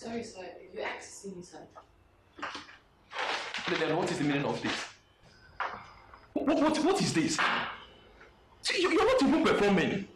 Sorry, sir. You asked to see me, sir. Then what is the meaning of this? What is this? See, you're not even performing.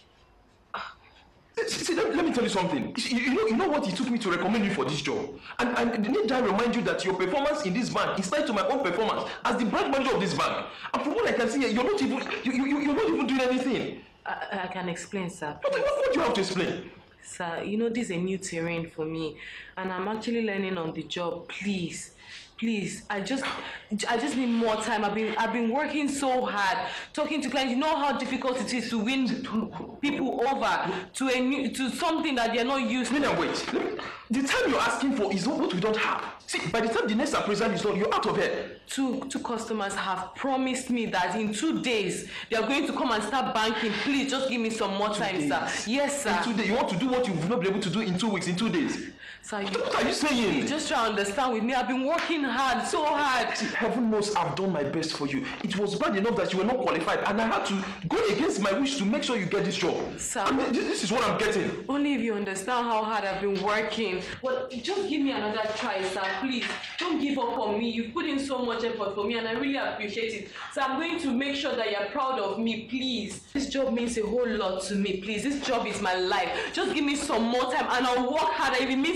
See, let me tell you something. You know what it took me to recommend you for this job? And need I remind you that your performance in this bank is tied to my own performance as the branch manager of this bank. And from what I can see, you're not even doing anything. I can explain, sir. What do you have to explain? Sir, you know this is a new terrain for me, and I'm actually learning on the job. Please, I just need more time. I've been working so hard, talking to clients. You know how difficult it is to win people over to something that they're not used to. Wait. The time you're asking for is what we don't have. See, by the time the next appraisal is done, you're out of here. Two customers have promised me that in 2 days they are going to come and start banking. Please, just give me some more time, sir. Yes, sir. In 2 days, you want to do what you've not been able to do in 2 weeks, in 2 days. Sir, what are you saying? Please, just try to understand with me. I've been working hard, so hard. See, heaven knows I've done my best for you. It was bad enough that you were not qualified, and I had to go against my wish to make sure you get this job. Sir, this is what I'm getting. Only if you understand how hard I've been working. But just give me another try, sir. Please, don't give up on me. You've put in so much effort for me, and I really appreciate it. So I'm going to make sure that you're proud of me, please. This job means a whole lot to me, please. This job is my life. Just give me some more time, and I'll work harder if it means